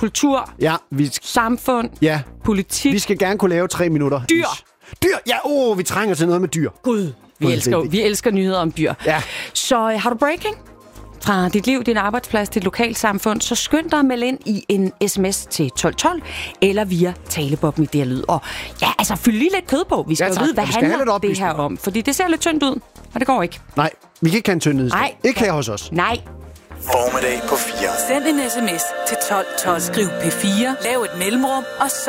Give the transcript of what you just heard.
kultur, samfund, politik. Vi skal gerne kunne lave 3 minutter. Dyr! Ja, vi trænger til noget med dyr. Gud, vi elsker nyheder om dyr. Ja. Så har du breaking fra dit liv, din arbejdsplads, dit lokalsamfund, så skynd dig at melde ind i en sms til 1212, eller via talebobben i det her lyd. Og fyld lige lidt kød på. Vi skal jo vide, hvad handler det her om. Fordi det ser lidt tyndt ud, og det går ikke. Nej, vi kan ikke have en tynd nyhed. Ikke her hos os. Nej. Formiddag på 4. Send en sms til 1212. Skriv P4, lav et mellemrum, og så